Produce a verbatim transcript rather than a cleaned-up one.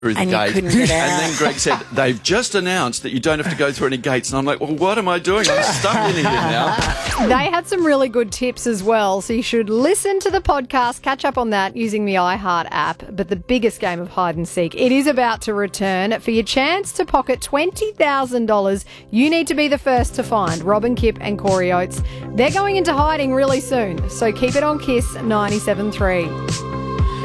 through the and you gate. couldn't get out. And then Greg said, they've just announced that you don't have to go through any gates. And I'm like, well, what am I doing? I'm stuck in here now. They had some really good tips as well, so you should listen to the podcast, catch up on that using the iHeart app. But the biggest game of hide and seek, it is about to return. For your chance to pocket twenty thousand dollars, you need to be the first to find Robin Kipp and Corey Oates. They're going into hiding really soon, so keep it on Kiss ninety-seven point three.